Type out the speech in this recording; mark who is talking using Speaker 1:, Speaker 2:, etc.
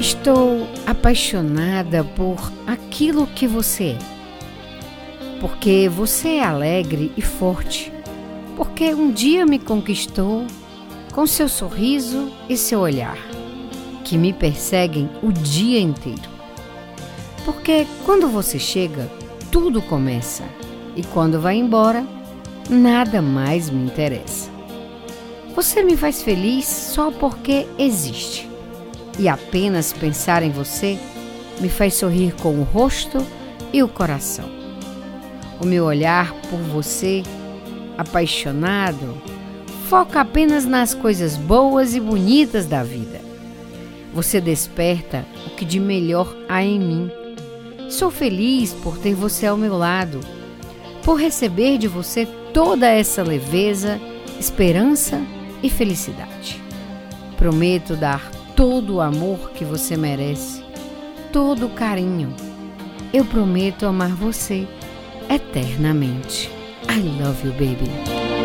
Speaker 1: Estou apaixonada por aquilo que você é. Porque você é alegre e forte. Porque um dia me conquistou com seu sorriso e seu olhar, que me perseguem o dia inteiro. Porque quando você chega, tudo começa. E quando vai embora, nada mais me interessa. Você me faz feliz só porque existe. E apenas pensar em você me faz sorrir com o rosto e o coração. O meu olhar por você, apaixonado, foca apenas nas coisas boas e bonitas da vida. Você desperta o que de melhor há em mim. Sou feliz por ter você ao meu lado, por receber de você toda essa leveza, esperança e felicidade. Prometo dar todo o amor que você merece, todo o carinho. Eu prometo amar você eternamente. I love you, baby.